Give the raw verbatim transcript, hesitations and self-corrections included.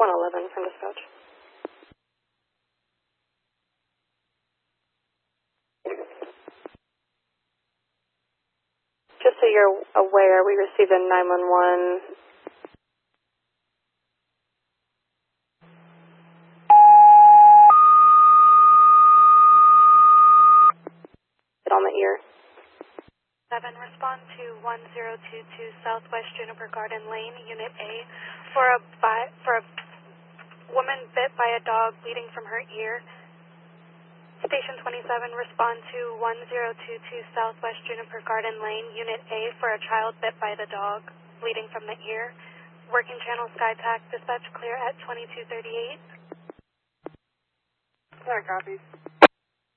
one eleven from dispatch. Just so you're aware, we received a nine one one. Hit on the ear. seven, respond to one zero two two Southwest Juniper Garden Lane, Unit A, for a bi for a woman bit by a dog bleeding from her ear. Station twenty-seven, respond to one zero two two Southwest Juniper Garden Lane, Unit A, for a child bit by the dog bleeding from the ear. Working channel SkyTac, dispatch clear at twenty-two thirty-eight. Yeah, copy.